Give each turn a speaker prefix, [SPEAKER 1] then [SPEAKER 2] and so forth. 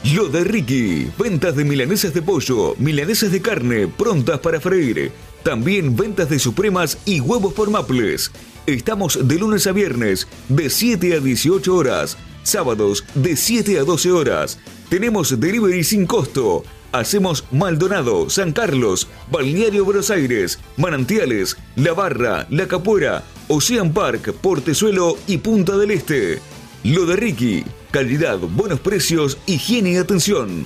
[SPEAKER 1] Lo de Ricky, ventas de milanesas de pollo, milanesas de carne prontas para freír. También ventas de supremas y huevos por Maples. Estamos de lunes a viernes de 7 a 18 horas, sábados de 7 a 12 horas. Tenemos delivery sin costo. Hacemos Maldonado, San Carlos, Balneario Buenos Aires, Manantiales, La Barra, La Capuera, Ocean Park, Portezuelo y Punta del Este. Lo de Ricky, calidad, buenos precios, higiene y atención.